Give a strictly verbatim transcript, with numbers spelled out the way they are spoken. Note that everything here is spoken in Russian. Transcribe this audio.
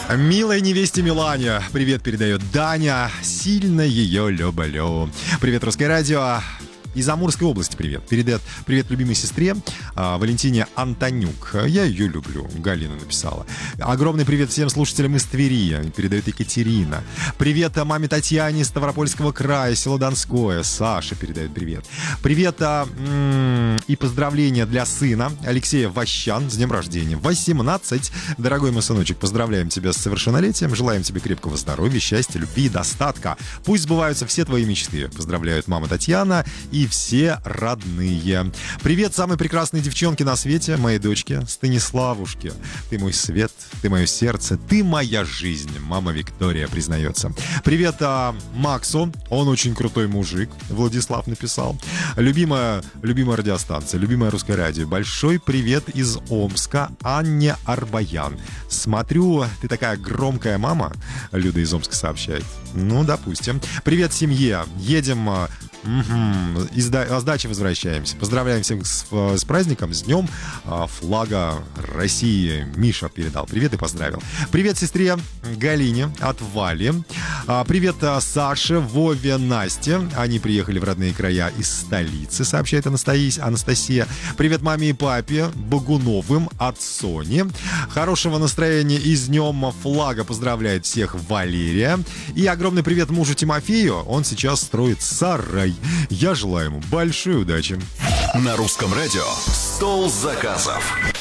Милой невесте Милане привет передает Даня. Сильно ее люблю. Привет, Русское радио. Из Амурской области привет. Передает привет любимой сестре а, Валентине Антонюк. Я ее люблю. Галина написала. Огромный привет всем слушателям из Твери. Передает Екатерина. Привет маме Татьяне из Ставропольского края, село Донское. Саша передает привет. Привет а, м- и поздравления для сына Алексея Ващан с днем рождения. восемнадцать. Дорогой мой сыночек, поздравляем тебя с совершеннолетием. Желаем тебе крепкого здоровья, счастья, любви и достатка. Пусть сбываются все твои мечты. Поздравляют мама Татьяна и все родные. Привет самой прекрасной девчонке на свете, моей дочке Станиславушке. Ты мой свет, ты мое сердце, ты моя жизнь. Мама Виктория признается. Привет а, Максу, он очень крутой мужик, Владислав написал. Любимая, любимая радиостанция, любимое русское радио. Большой привет из Омска Анне Арбаян. Смотрю, ты такая громкая мама, Люда из Омска сообщает. Ну, допустим. Привет семье, едем... Угу. Из сдачи возвращаемся. Поздравляем всех с, с праздником, с днем флага России. Миша передал привет и поздравил. Привет сестре Галине от Вали. Привет Саше, Вове, Насте. Они приехали в родные края из столицы, сообщает Анастасия. Привет маме и папе Богуновым от Сони. Хорошего настроения и с днем флага поздравляет всех Валерия. И огромный привет мужу Тимофею. Он сейчас строит сарай. Я желаю ему большой удачи. На русском радио «Стол заказов».